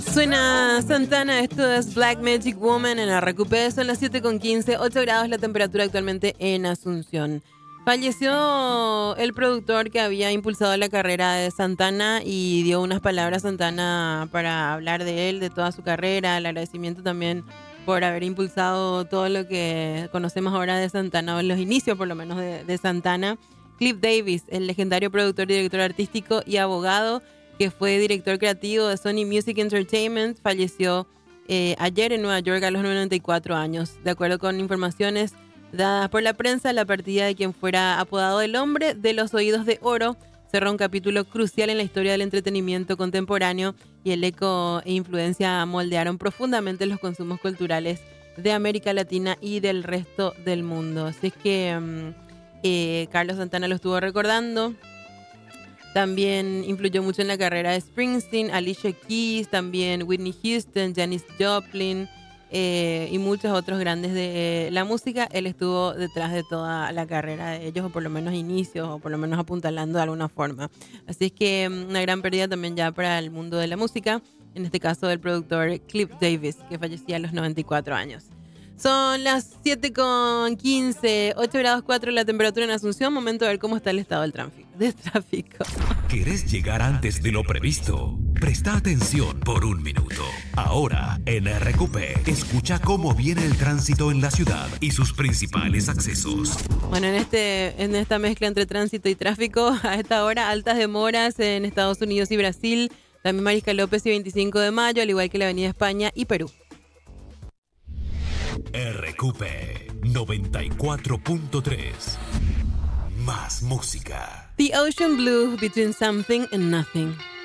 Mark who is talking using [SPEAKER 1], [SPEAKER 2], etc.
[SPEAKER 1] Suena Santana, esto es Black Magic Woman en la Recupé, son las 7:15, 8 grados la temperatura actualmente en Asunción. Falleció el productor que había impulsado la carrera de Santana y dio unas palabras a Santana para hablar de él, de toda su carrera, el agradecimiento también por haber impulsado todo lo que conocemos ahora de Santana, o los inicios por lo menos de Santana. Cliff Davis, el legendario productor, director artístico y abogado, que fue director creativo de Sony Music Entertainment, falleció ayer en Nueva York a los 94 años. De acuerdo con informaciones dadas por la prensa, la partida de quien fuera apodado el hombre de los oídos de oro cerró un capítulo crucial en la historia del entretenimiento contemporáneo, y el eco e influencia moldearon profundamente los consumos culturales de América Latina y del resto del mundo. Así es que Carlos Santana lo estuvo recordando. También influyó mucho en la carrera de Springsteen, Alicia Keys, también Whitney Houston, Janis Joplin y muchos otros grandes de la música. Él estuvo detrás de toda la carrera de ellos, o por lo menos inicios, o por lo menos apuntalando de alguna forma. Así es que una gran pérdida también ya para el mundo de la música, en este caso del productor Cliff Davis, que fallecía a los 94 años. Son las 7:15, 8 grados 4 la temperatura en Asunción. Momento de ver cómo está el estado del tráfico.
[SPEAKER 2] ¿Querés llegar antes de lo previsto? Presta atención por un minuto. Ahora, en RQP, escucha cómo viene el tránsito en la ciudad y sus principales accesos.
[SPEAKER 1] Bueno, en esta mezcla entre tránsito y tráfico, a esta hora, altas demoras en Estados Unidos y Brasil, también Mariscal López y 25 de Mayo, al igual que la Avenida España y Perú.
[SPEAKER 2] RQP 94.3. Más música.
[SPEAKER 1] The Ocean Blue, Between Something and Nothing.